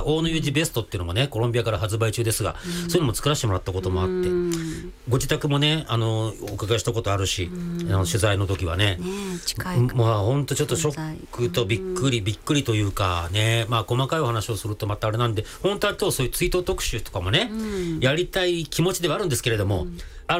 大野裕二ベストっていうのもねコロンビアから発売中ですが、そういうのも作らせてもらったこともあって、ご自宅もねお伺いしたことあるし、取材の時はね、 近いまあ本当ちょっとショックとびっくりというかね、まあ細かいお話をするとまたあれなんで、本当は今日そういう追悼特集とかもね、やりたい気持ちではあるんですけれども、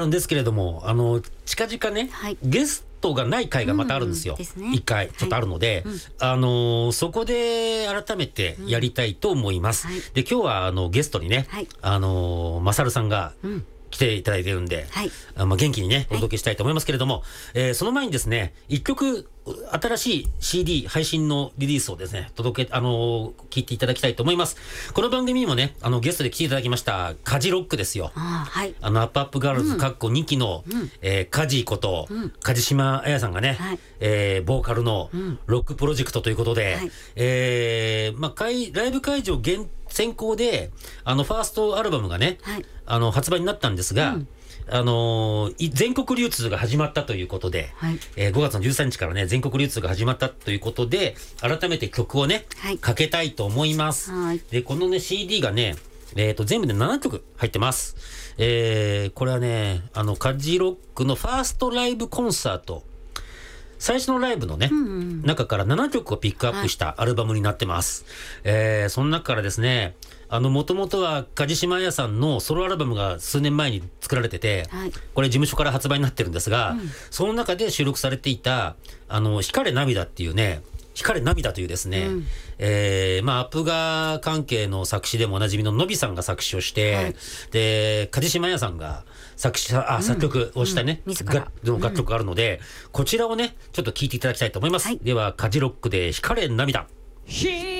近々ね、ゲストがない回がまたあるんですよ。一回ちょっとあるので、そこで改めてやりたいと思います。で今日はゲストにね、マサルさんが来ていただいてるんで、元気にねお届けしたいと思いますけれども、その前にですね、一曲新しい CD 配信のリリースをですね聞いていただきたいと思います。この番組にもねゲストで来ていただきましたカジロックですよ。アップアップガールズ2期の、カジこと梶島彩さんがね、ボーカルのロックプロジェクトということで、ライブ会場先行でファーストアルバムがね、発売になったんですが、全国流通が始まったということで、5月の13日からね全国流通が始まったということで、改めて曲をね、かけたいと思います。でこのね CD がね、全部で7曲入ってます。これはねカジロックのファーストライブコンサート、最初のライブのね、中から7曲をピックアップしたアルバムになってます。その中からですね、もともとは梶島彩さんのソロアルバムが数年前に作られてて、これ事務所から発売になってるんですが、その中で収録されていた光れ涙っていうね、光れ涙というですね、アップガー関係の作詞でもおなじみののびさんが作詞をして、で梶島彩さんが作曲をしたね、楽曲があるので、こちらをねちょっと聴いていただきたいと思います。ではカジロックで光れ涙。